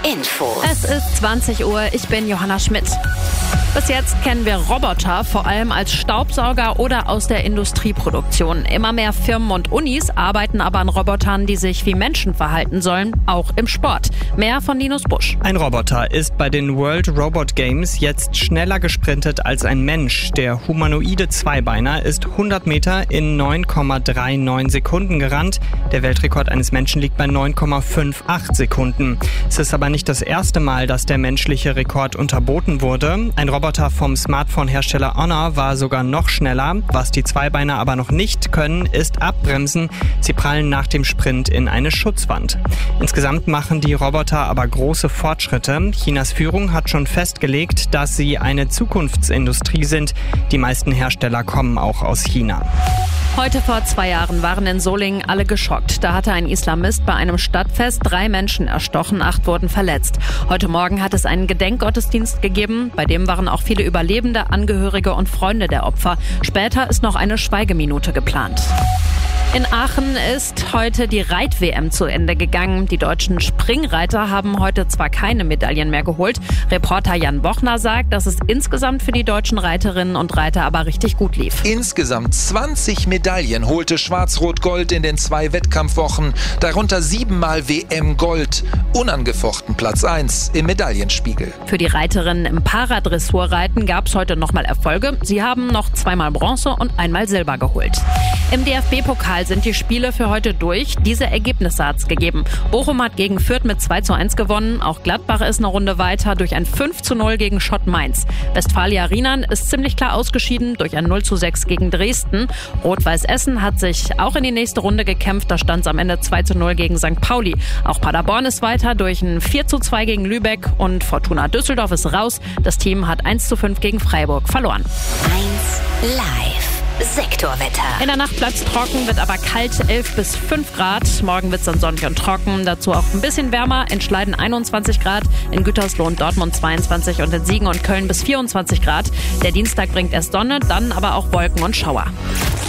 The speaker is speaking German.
Infos. Es ist 20 Uhr, ich bin Johanna Schmidt. Bis jetzt kennen wir Roboter vor allem als Staubsauger oder aus der Industrieproduktion. Immer mehr Firmen und Unis arbeiten aber an Robotern, die sich wie Menschen verhalten sollen, auch im Sport. Mehr von Linus Busch. Ein Roboter ist bei den World Robot Games jetzt schneller gesprintet als ein Mensch. Der humanoide Zweibeiner ist 100 Meter in 9,39 Sekunden gerannt. Der Weltrekord eines Menschen liegt bei 9,58 Sekunden. Es ist aber nicht das erste Mal, dass der menschliche Rekord unterboten wurde. Ein Roboter vom Smartphone-Hersteller Honor war sogar noch schneller. Was die Zweibeiner aber noch nicht können, ist abbremsen. Sie prallen nach dem Sprint in eine Schutzwand. Insgesamt machen die Roboter aber große Fortschritte. Chinas Führung hat schon festgelegt, dass sie eine Zukunftsindustrie sind. Die meisten Hersteller kommen auch aus China. Heute vor 2 Jahren waren in Solingen alle geschockt. Da hatte ein Islamist bei einem Stadtfest 3 Menschen erstochen, 8 wurden verletzt. Heute Morgen hat es einen Gedenkgottesdienst gegeben. Bei dem waren auch viele Überlebende, Angehörige und Freunde der Opfer. Später ist noch eine Schweigeminute geplant. In Aachen ist heute die Reit-WM zu Ende gegangen. Die deutschen Springreiter haben heute zwar keine Medaillen mehr geholt. Reporter Jan Bochner sagt, dass es insgesamt für die deutschen Reiterinnen und Reiter aber richtig gut lief. Insgesamt 20 Medaillen holte Schwarz-Rot-Gold in den 2 Wettkampfwochen. Darunter 7-mal WM-Gold. Unangefochten Platz 1 im Medaillenspiegel. Für die Reiterinnen im Paradressurreiten gab es heute nochmal Erfolge. Sie haben noch 2-mal Bronze und 1-mal Silber geholt. Im DFB-Pokal sind die Spiele für heute durch. Diese Ergebnisse hat es gegeben. Bochum hat gegen Fürth mit 2:1 gewonnen. Auch Gladbach ist eine Runde weiter durch ein 5:0 gegen Schott Mainz. Westfalia Rienan ist ziemlich klar ausgeschieden durch ein 0:6 gegen Dresden. Rot-Weiß Essen hat sich auch in die nächste Runde gekämpft. Da stand es am Ende 2:0 gegen St. Pauli. Auch Paderborn ist weiter durch ein 4:2 gegen Lübeck und Fortuna Düsseldorf ist raus. Das Team hat 1:5 gegen Freiburg verloren. 1 Live. Sektorwetter. In der Nacht bleibt es trocken, wird aber kalt, 11 bis 5 Grad. Morgen wird es dann sonnig und trocken. Dazu auch ein bisschen wärmer. In Schleiden 21 Grad, in Gütersloh und Dortmund 22 und in Siegen und Köln bis 24 Grad. Der Dienstag bringt erst Sonne, dann aber auch Wolken und Schauer.